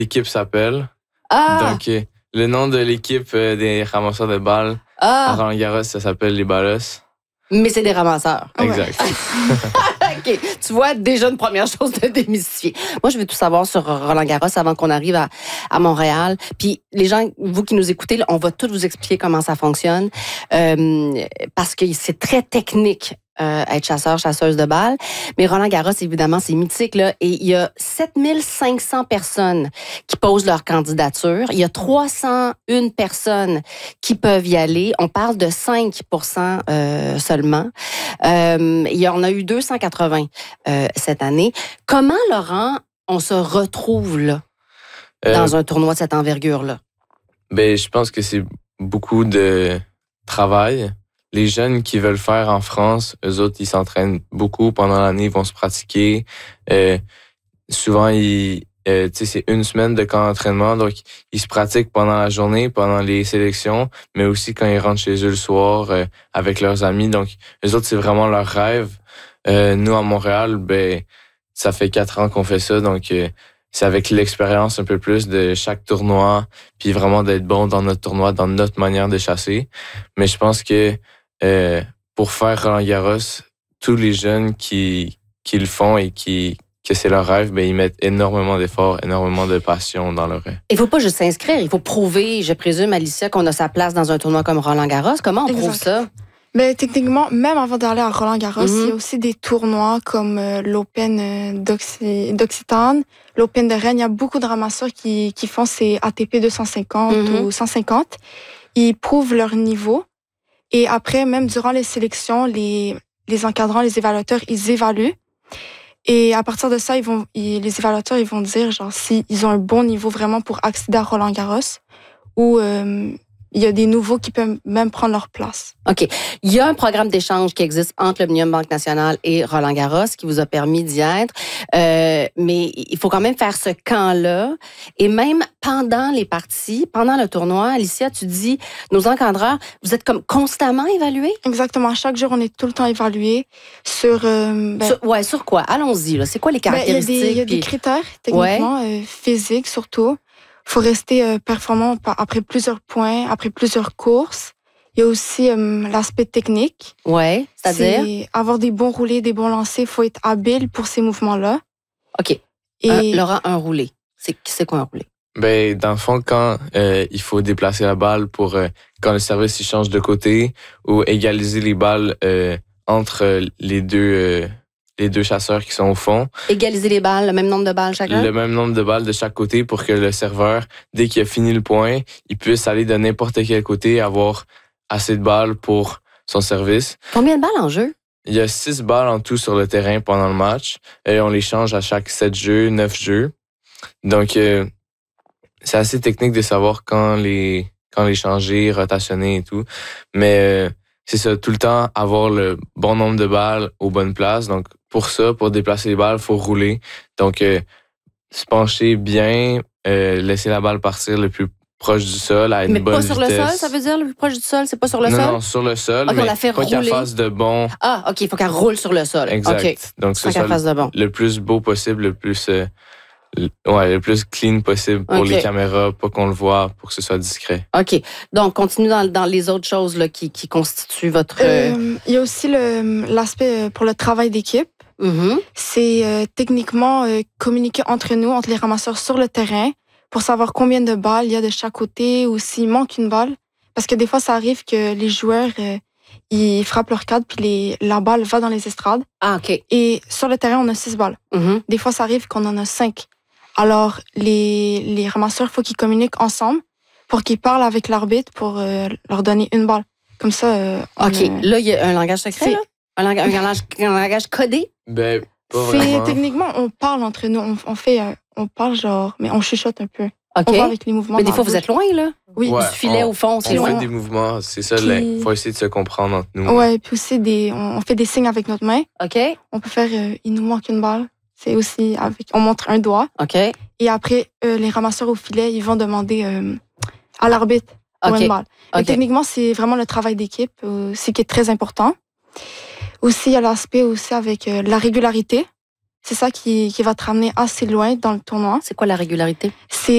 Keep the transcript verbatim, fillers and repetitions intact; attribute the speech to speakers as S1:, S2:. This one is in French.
S1: l'équipe s'appelle.
S2: Ah!
S1: Donc, euh, le nom de l'équipe euh, des ramasseurs de balles
S2: Ah!
S1: à Roland-Garros, ça s'appelle les Ballos.
S2: Mais c'est des ramasseurs.
S1: Exact.
S2: OK. Tu vois, déjà une première chose de démystifier. Moi, je veux tout savoir sur Roland-Garros avant qu'on arrive à, à Montréal. Puis les gens, vous qui nous écoutez, là, on va tout vous expliquer comment ça fonctionne. Euh, parce que c'est très technique. Euh, être chasseur, chasseuse de balles. Mais Roland-Garros, évidemment, c'est mythique, là. Et il y a sept mille cinq cents personnes qui posent leur candidature. Il y a trois cent un personnes qui peuvent y aller. On parle de cinq pour cent euh, seulement. Euh, il y en a eu deux cent quatre-vingts euh, cette année. Comment, Laurent, on se retrouve là,
S1: Euh,
S2: dans un tournoi de cette envergure-là?
S1: Ben, je pense que c'est beaucoup de travail. Les jeunes qui veulent faire en France, eux autres, ils s'entraînent beaucoup pendant l'année, ils vont se pratiquer. Euh, souvent, ils, euh, tu sais, c'est une semaine de camp d'entraînement, donc ils se pratiquent pendant la journée, pendant les sélections, mais aussi quand ils rentrent chez eux le soir euh, avec leurs amis. Donc, eux autres, c'est vraiment leur rêve. Euh, nous, à Montréal, ben, ça fait quatre ans qu'on fait ça, donc euh, c'est avec l'expérience un peu plus de chaque tournoi, puis vraiment d'être bon dans notre tournoi, dans notre manière de chasser. Mais je pense que euh, pour faire Roland-Garros, tous les jeunes qui, qui le font et qui que c'est leur rêve, ben ils mettent énormément d'efforts, énormément de passion dans leur rêve.
S2: Il ne faut pas juste s'inscrire, il faut prouver, je présume, Alicia, qu'on a sa place dans un tournoi comme Roland-Garros. Comment on
S3: Exact.
S2: prouve ça?
S3: Mais techniquement, même avant d'aller à Roland-Garros,
S2: Mm-hmm.
S3: il y a aussi des tournois comme euh, l'Open euh, d'Occ- d'Occitane, l'Open de Rennes. Il y a beaucoup de ramasseurs qui, qui font ces A T P deux cent cinquante
S2: Mm-hmm.
S3: ou cent cinquante. Ils prouvent leur niveau. Et après, même durant les sélections, les, les encadrants, les évaluateurs, ils évaluent. Et à partir de ça, ils vont, ils, les évaluateurs, ils vont dire genre si ils ont un bon niveau vraiment pour accéder à Roland-Garros ou euh, il y a des nouveaux qui peuvent même prendre leur place.
S2: OK. Il y a un programme d'échange qui existe entre l'Omnium Banque Nationale et Roland-Garros qui vous a permis d'y être. Euh, mais il faut quand même faire ce camp-là. Et même pendant les parties, pendant le tournoi, Alicia, tu dis, nos encadreurs, vous êtes comme constamment évalués?
S3: Exactement. Chaque jour, on est tout le temps évalué sur... Euh, ben,
S2: Sur, ouais, sur quoi? Allons-y, là. C'est quoi les
S3: ben, il y a
S2: caractéristiques?
S3: des, il y a des
S2: puis-
S3: critères, techniquement, euh, physiques surtout. Il faut rester euh, performant pa- après plusieurs points, après plusieurs courses. Il y a aussi euh, l'aspect technique.
S2: Ouais, c'est-à-dire?
S3: C'est avoir des bons roulés, des bons lancers. Il faut être habile pour ces mouvements-là.
S2: OK.
S3: Et
S2: Un- Laurent, un roulé. C'est, c'est quoi un roulé?
S1: Ben, dans le fond, quand euh, il faut déplacer la balle pour euh, quand le service il change de côté ou égaliser les balles euh, entre les deux euh, les deux chasseurs qui sont au fond,
S2: Égaliser les balles, le même nombre de balles chacun?
S1: le même nombre de balles de chaque côté pour que le serveur, dès qu'il a fini le point, il puisse aller de n'importe quel côté et avoir assez de balles pour son service.
S2: Combien de balles en jeu?
S1: Il y a six balles en tout sur le terrain pendant le match et on les change à chaque sept jeux, neuf jeux. Donc, euh, c'est assez technique de savoir quand les, quand les changer, rotationner et tout. Mais euh, c'est ça, tout le temps avoir le bon nombre de balles aux bonnes places. Donc, pour ça, pour déplacer les balles, il faut rouler. Donc, euh, se pencher bien, euh, laisser la balle partir le plus proche du sol à une
S2: Mais
S1: bonne
S2: pas sur
S1: vitesse.
S2: le sol, ça veut dire le plus proche du sol? C'est pas sur le
S1: non,
S2: sol?
S1: non, sur le sol,
S2: Ok, on
S1: mais
S2: la fait
S1: pas qu'elle
S2: rouler.
S1: fasse de bon.
S2: Ah, OK, il faut qu'elle roule sur le sol.
S1: Exact.
S2: OK.
S1: Donc,
S2: Faut
S1: c'est ça,
S2: qu'elle fasse de bon.
S1: le plus beau possible, le plus, euh, le, ouais, le plus clean possible pour
S2: Ok.
S1: les caméras, pas qu'on le voit, pour que ce soit discret.
S2: OK. Donc, continue dans, dans les autres choses là, qui, qui constituent votre... euh,
S3: euh, il y a aussi le- l'aspect euh, pour le travail d'équipe.
S2: mhm.
S3: C'est euh, techniquement euh, communiquer entre nous, entre les ramasseurs sur le terrain, pour savoir combien de balles il y a de chaque côté ou s'il manque une balle. Parce que des fois, ça arrive que les joueurs, euh, ils frappent leur cadre puis les, la balle va dans les estrades.
S2: Ah, OK.
S3: Et sur le terrain, on a six balles.
S2: Mhm.
S3: Des fois, ça arrive qu'on en a cinq. Alors, les, les ramasseurs, il faut qu'ils communiquent ensemble pour qu'ils parlent avec l'arbitre pour euh, leur donner une balle. Comme ça, euh, on
S2: OK.
S3: a-
S2: Là, il y a un langage secret,
S3: C'est-
S2: là? Un, langage, un, langage, un langage codé?
S1: Ben, pas
S3: C'est
S1: vraiment.
S3: techniquement, on parle entre nous. On, on fait, euh, on parle genre, mais on chuchote un peu.
S2: OK.
S3: On voit avec les mouvements.
S2: Mais des
S3: dans
S2: fois,
S3: la
S2: vous êtes
S3: bouche.
S2: loin, là?
S3: Oui.
S1: Ouais,
S2: Du filet
S1: on-
S2: au fond, c'est
S1: On
S2: loin.
S1: fait des mouvements, c'est ça,
S3: Puis-
S1: il faut essayer de se comprendre entre nous.
S3: Ouais, puis aussi, des, on, on fait des signes avec notre main.
S2: OK.
S3: On peut faire, euh, il nous manque une balle. C'est aussi avec, on montre un doigt.
S2: OK.
S3: Et après, euh, les ramasseurs au filet, ils vont demander euh, à l'arbitre pour
S2: OK.
S3: une balle. Mais
S2: OK.
S3: techniquement, c'est vraiment le travail d'équipe, euh, c'est qui est très important. Aussi, il y a l'aspect aussi avec euh, la régularité. C'est ça qui, qui va te ramener assez loin dans le tournoi.
S2: C'est quoi la régularité?
S3: C'est